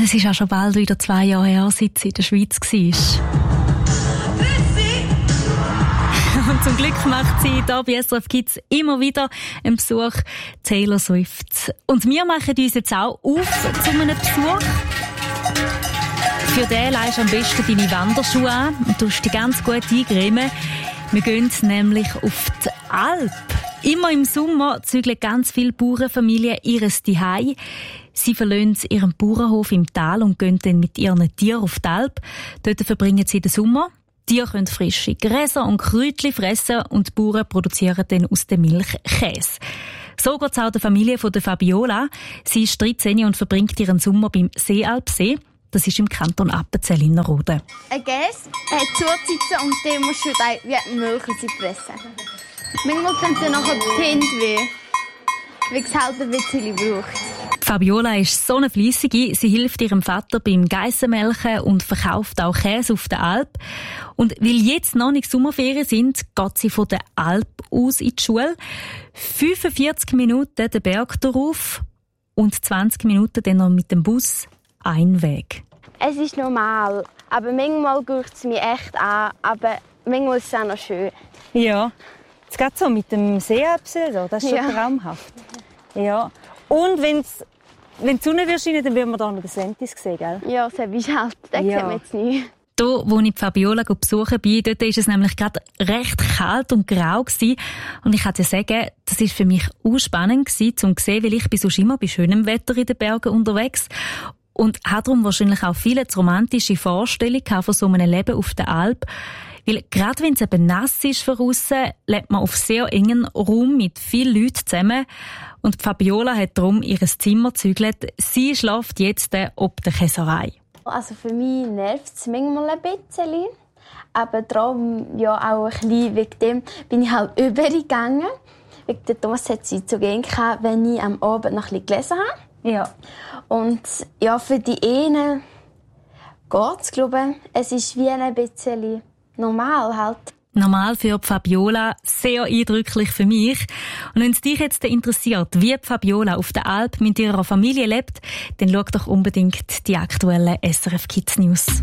Es ist auch schon bald wieder 2 Jahre her, seit sie in der Schweiz war. Und zum Glück macht sie hier bei SRF Kids immer wieder einen Besuch, Taylor Swift. Und wir machen uns jetzt auch auf zu einem Besuch. Für den leihst du am besten deine Wanderschuhe an und tust dich ganz gut eingremen. Wir gehen nämlich auf die Alp. Immer im Sommer zügeln ganz viele Bauernfamilien ihres Zuhause. Sie verlassen ihren Bauernhof im Tal und gehen dann mit ihren Tieren auf die Alp. Dort verbringen sie den Sommer. Die Tiere können frische Gräser und Kräutchen fressen und die Bauern produzieren dann aus der Milch Käse. So geht es auch der Familie von der Fabiola. Sie ist 13 und verbringt ihren Sommer beim Seealpsee. Das ist im Kanton Appenzell-Innerrhoden. Ein Käse hat Zusätze und den musst du wie Milch pressen. Manchmal kommt dann nachher die Hände weh, weil es halt ein bisschen braucht. Fabiola ist so eine Fleissige. Sie hilft ihrem Vater beim Geissenmelken und verkauft auch Käse auf der Alp. Und weil jetzt noch nicht Sommerferien sind, geht sie von der Alp aus in die Schule. 45 Minuten den Berg darauf und 20 Minuten dann noch mit dem Bus ein Weg. Es ist normal, aber manchmal guckt es mich echt an, aber manchmal ist es auch noch schön. Ja, es geht so mit dem Seealpsee, das ist schon traumhaft. Ja. Und wenn die Sonne scheint, dann würden wir hier noch den Sentis sehen, gell? Ja, das ist halt, das sieht man jetzt nicht. Hier, wo ich Fabiola besuchen bin, dort war es nämlich gerade recht kalt und grau gewesen. Und ich kann dir sagen, das war für mich auch spannend gewesen, um zu sehen, weil ich bin sonst immer bei schönem Wetter in den Bergen unterwegs. Und habe darum wahrscheinlich auch viele romantische Vorstellungen von so einem Leben auf der Alp. Weil gerade wenn es eben nass ist von aussen, lebt man auf sehr engen Raum mit vielen Leuten zusammen. Und Fabiola hat darum ihr Zimmer gezügelt. Sie schläft jetzt ob der Käserei. Also für mich nervt es manchmal ein bisschen. Aber darum ja auch ein bisschen wegen dem bin ich halt übergegangen. Wegen der Thomas hat sie zu gehen gehabt, wenn ich am Abend noch ein bisschen gelesen habe. Ja. Und ja, für die einen geht es, glaube ich. Es ist wie ein bisschen normal halt. Normal für Fabiola, sehr eindrücklich für mich. Und wenn es dich jetzt interessiert, wie Fabiola auf der Alp mit ihrer Familie lebt, dann schau doch unbedingt die aktuellen SRF Kids News.